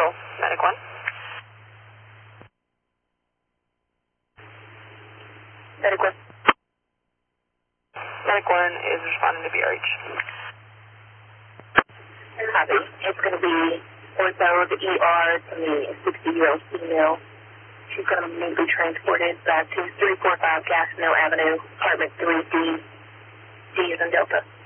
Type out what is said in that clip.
Central, Medic 1. Medic 1. Medic 1 is responding to BRH. Copy. It's going to be ortho to ER to me, a 60-year-old female. She's going to need to be transported back to 345 Gastineau Avenue, apartment 3D. D is in Delta.